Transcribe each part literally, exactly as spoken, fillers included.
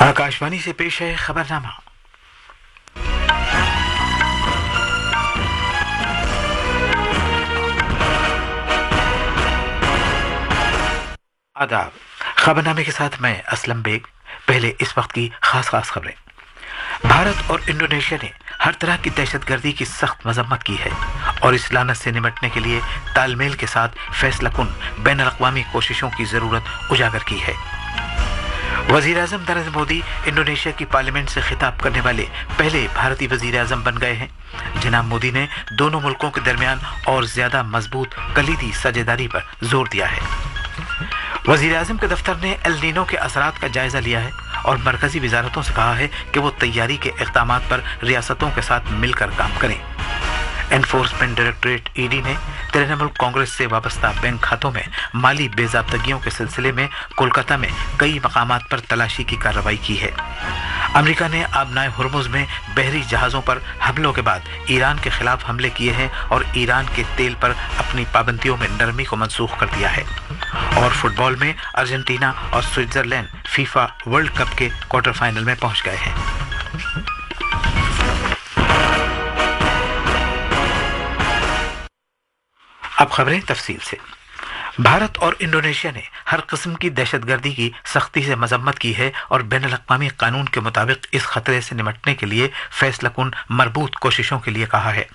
आकाशवाणी से पेश है खबरनामा। आदाब। खबरनामे के साथ मैं असलम बेग। पहले इस वक्त की खास खास खबरें। भारत और इंडोनेशिया ने हर तरह की दहशतगर्दी की सख्त मजम्मत की है और इस लानत से निपटने के लिए तालमेल के साथ फैसलाकुन बैन अल-अक़वामी कोशिशों की जरूरत उजागर की है। वजीर आजम नरेंद्र मोदी इंडोनेशिया की पार्लियामेंट से खिताब करने वाले पहले भारतीय वजीर आजम बन गए हैं। जनाब मोदी ने दोनों मुल्कों के दरमियान और ज्यादा मजबूत कलीदी साझेदारी पर जोर दिया है। वजीर आजम के दफ्तर ने एल नीनो के असरात का जायजा लिया है और मरकजी वजारतों से कहा है कि वो तैयारी के इक़दामात पर रियासतों के साथ मिलकर काम करें। एनफोर्समेंट डायरेक्टरेट ई डी ने तृणमूल कांग्रेस से वाबस्ता बैंक खातों में माली बेज़ाब्तगियों के सिलसिले में कोलकाता में कई मकामात पर तलाशी की कार्रवाई की है। अमेरिका ने आबनाए हुर्मुज में बहरी जहाज़ों पर हमलों के बाद ईरान के खिलाफ हमले किए हैं और ईरान के तेल पर अपनी पाबंदियों में नरमी को मनसूख कर दिया है। और फुटबॉल में अर्जेंटीना और स्विट्जरलैंड फीफा वर्ल्ड कप के क्वार्टर फाइनल में पहुंच गए हैं। अब खबरें तफसील से। भारत और इंडोनेशिया ने हर किस्म की दहशतगर्दी की सख्ती से मजम्मत की है और बैन अल-अक़वामी कानून के मुताबिक इस खतरे से निपटने के लिए फैसलाकुन मरबूत कोशिशों के लिए कहा है।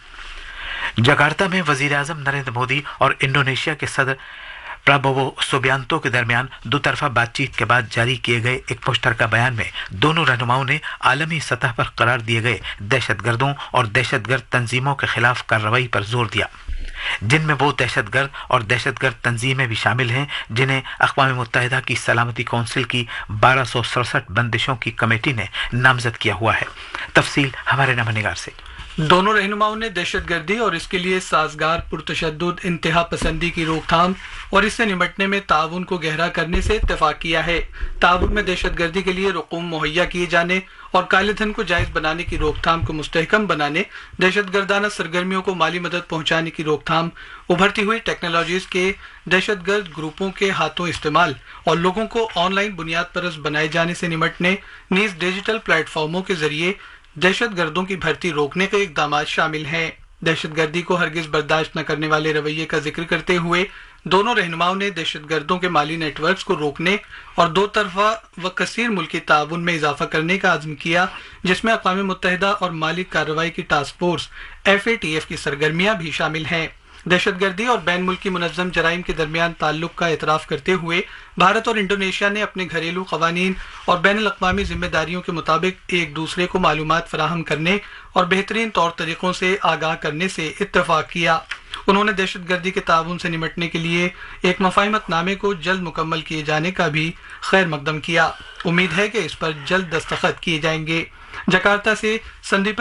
जकार्ता में वजीर आजम नरेंद्र मोदी और इंडोनेशिया के सदर प्राबोवो सुबियांतो के दरमियान दो तरफा बातचीत के बाद जारी किए गए एक मुश्तरका बयान में दोनों रहनुमाओं ने आलमी सतह पर करार दिए गए दहशतगर्दों और दहशतगर्द तंजीमों के खिलाफ कार्रवाई पर जोर दिया, जिनमें वो दहशतगर्द और दहशतगर्द तंजीमें भी शामिल हैं जिन्हें अक़वाम मुत्तहिदा की सलामती कौंसिल की बारह सौ सड़सठ बंदिशों की कमेटी ने नामजद किया हुआ है। तफसील हमारे नमनिगार से। दोनों रहनुमाओं ने दहशतगर्दी और इसके लिए साजगार पुरतशद्दुद इंतहा पसंदी की रोकथाम और इससे निपटने में ताउन को गहरा करने से इत्तेफाक किया है। ताउन में दहशतगर्दी के लिए रकूम मुहैया किए जाने और काले धन को जायज बनाने की रोकथाम को मुस्तहकम बनाने, दहशतगर्दाना सरगर्मियों को माली मदद पहुंचाने की रोकथाम, उभरती हुई टेक्नोलॉजीज के दहशतगर्द ग्रुपों के हाथों इस्तेमाल और लोगों को ऑनलाइन बुनियाद परस्त बनाए जाने से निपटने, नीज डिजिटल प्लेटफॉर्मों के जरिए दहशतगर्दों की भर्ती रोकने के इक़दामात शामिल हैं। दहशतगर्दी को हरगिज बर्दाश्त न करने वाले रवैये का जिक्र करते हुए दोनों रहनुमाओं ने दहशतगर्दों के माली नेटवर्क्स को रोकने और दो तरफा व कसीर मुल्की ताउन में इजाफा करने का आज़म किया, जिसमें अक़वाम मुत्तहिदा और माली कार्रवाई की task force F A T F की सरगर्मियां भी शामिल हैं। दहशतगर्दी और बैन मुल्की मुनज़्ज़म जराइम के दरमियान ताल्लुक का एतराफ़ करते हुए भारत और इंडोनेशिया ने अपने घरेलू क़वानीन और बैन अल-अक़वामी जिम्मेदारियों के मुताबिक एक दूसरे को मालूमात फराहम करने और बेहतरीन तौर तरीक़ों से आगाह करने से इत्तफ़ाक़ किया। उन्होंने दहशतगर्दी के ताउन से निपटने के लिए एक मफ़ाहिमतनामे को जल्द मुकम्मल किए जाने का भी खैर मकदम किया। उम्मीद है कि इस पर जल्द दस्तखत किए जाएंगे। जकार्ता से संदीप